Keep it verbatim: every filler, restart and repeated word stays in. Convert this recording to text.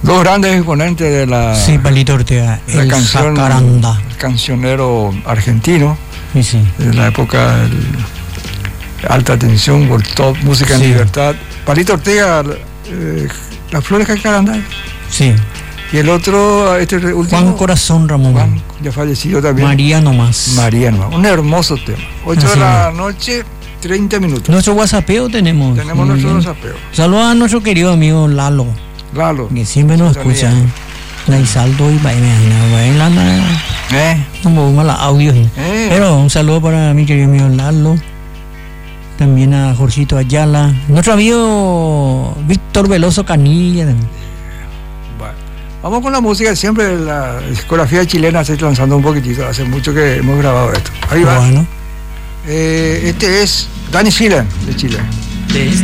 Dos grandes exponentes de la, sí, Palito Ortega, la el canción, jacaranda. el cancionero argentino, Sí, sí. de la época del alta tensión, World Top, música Sí. en libertad. Palito Ortega, eh, Las Flores Jacaranda. Sí. Y el otro, este último, Juan Corazón Ramón. Juan, ya fallecido también. María nomás. María nomás. Un hermoso tema. ocho Así de la noche, treinta minutos. Nuestro WhatsAppeo tenemos. Tenemos Muy nuestro bien. desapego. Saludos a nuestro querido amigo Lalo, Lalo. que siempre nos Sintonía. escucha. La Isaldo y Baimena, Bailana. ¿Eh? No me los audios. Eh. Pero un saludo para mi querido amigo Lalo. También a Jorgito Ayala. Nuestro amigo Víctor Veloso Canilla. Bueno, vamos con la música. Siempre la discografía chilena se está lanzando un poquitito. Hace mucho que hemos grabado esto. Ahí va. Bueno. Eh, este es Danny Phelan de Chile. De